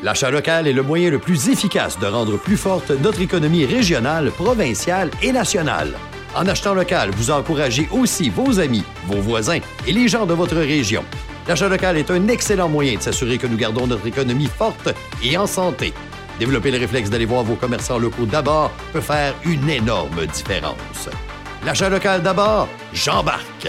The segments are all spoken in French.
L'achat local est le moyen le plus efficace de rendre plus forte notre économie régionale, provinciale et nationale. En achetant local, vous encouragez aussi vos amis, vos voisins et les gens de votre région. L'achat local est un excellent moyen de s'assurer que nous gardons notre économie forte et en santé. Développer le réflexe d'aller voir vos commerçants locaux d'abord peut faire une énorme différence. L'achat local d'abord, j'embarque!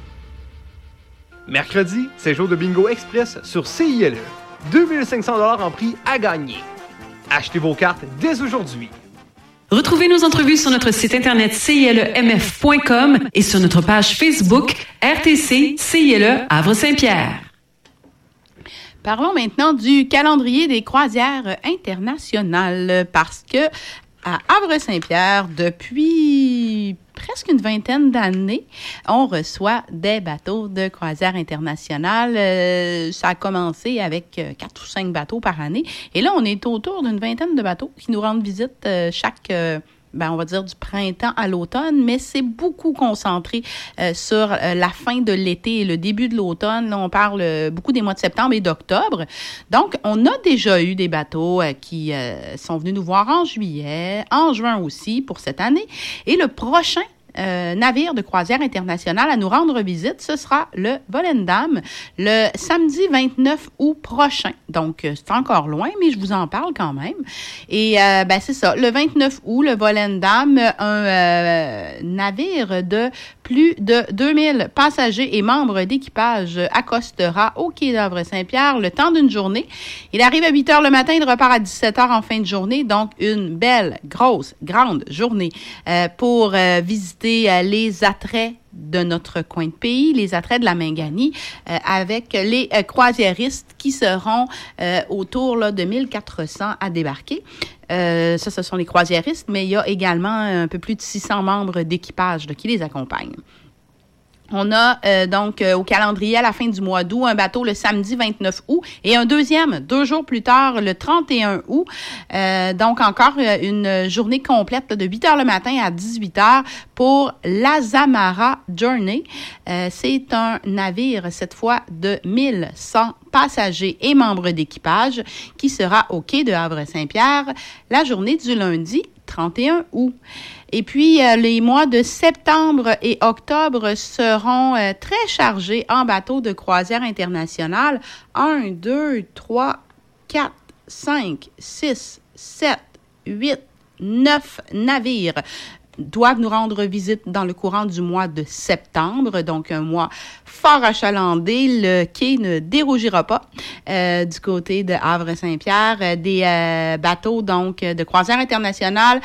Mercredi, c'est jour de bingo express sur CILE. 2500 $ en prix à gagner. Achetez vos cartes dès aujourd'hui. Retrouvez nos entrevues sur notre site internet cilemf.com et sur notre page Facebook RTC CILE Havre-Saint-Pierre. Parlons maintenant du calendrier des croisières internationales parce que à Havre-Saint-Pierre, depuis presque une vingtaine d'années, on reçoit des bateaux de croisière internationale. Ça a commencé avec 4 ou 5 bateaux par année. Et là, on est autour d'une vingtaine de bateaux qui nous rendent visite chaque on va dire du printemps à l'automne, mais c'est beaucoup concentré sur la fin de l'été et le début de l'automne. Là, on parle beaucoup des mois de septembre et d'octobre. Donc, on a déjà eu des bateaux qui sont venus nous voir en juillet, en juin aussi pour cette année. Et le prochain navire de croisière internationale à nous rendre visite, ce sera le Volendam le samedi 29 août prochain. Donc, c'est encore loin, mais je vous en parle quand même. Et c'est ça, le 29 août, le Volendam, un navire de plus de 2000 passagers et membres d'équipage accostera au quai d'Havre-Saint-Pierre le temps d'une journée. Il arrive à 8 h le matin, il repart à 17 h en fin de journée. Donc, une belle, grosse, grande journée pour visiter les attraits de notre coin de pays, les attraits de la Mingani, avec les croisiéristes qui seront autour là, de 1400 à débarquer. Ça, ce sont les croisiéristes, mais il y a également un peu plus de 600 membres d'équipage là, qui les accompagnent. On a donc au calendrier à la fin du mois d'août un bateau le samedi 29 août et un deuxième 2 jours plus tard le 31 août. Donc encore une journée complète là, de 8 h le matin à 18 h pour l'Azamara Journey. C'est un navire cette fois de 1100 passagers et membres d'équipage qui sera au quai de Havre-Saint-Pierre la journée du lundi 31 août. Et puis, les mois de septembre et octobre seront très chargés en bateaux de croisière internationale. 1, 2, 3, 4, 5, 6, 7, 8, 9 navires doivent nous rendre visite dans le courant du mois de septembre, donc un mois fort achalandé. Le quai ne dérougira pas du côté de Havre-Saint-Pierre. Des bateaux donc de croisière internationale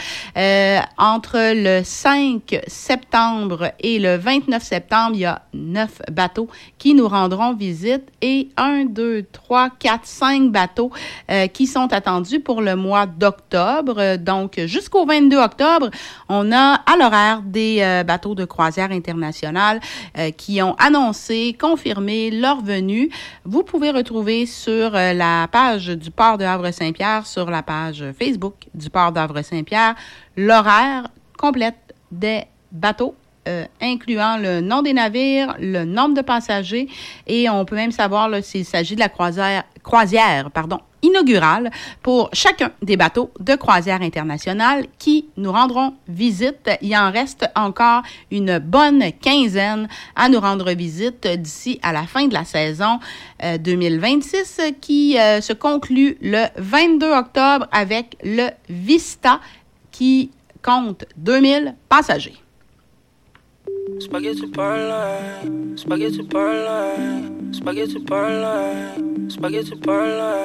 entre le 5 septembre et le 29 septembre, il y a 9 bateaux qui nous rendront visite et 1, 2, 3, 4, 5 bateaux qui sont attendus pour le mois d'octobre. Donc, jusqu'au 22 octobre, on a à l'horaire des bateaux de croisière internationale qui ont annoncé, confirmé leur venue. Vous pouvez retrouver sur la page du port de Havre-Saint-Pierre, sur la page Facebook du port d'Havre-Saint-Pierre, l'horaire complète des bateaux, incluant le nom des navires, le nombre de passagers et on peut même savoir là, s'il s'agit de la croisière inaugurale pour chacun des bateaux de croisière internationale qui nous rendront visite. Il en reste encore une bonne quinzaine à nous rendre visite d'ici à la fin de la saison 2026 qui se conclut le 22 octobre avec le Vista qui compte 2000 passagers. Spaghetti parla, spaghetti parla, spaghetti parla, spaghetti parla.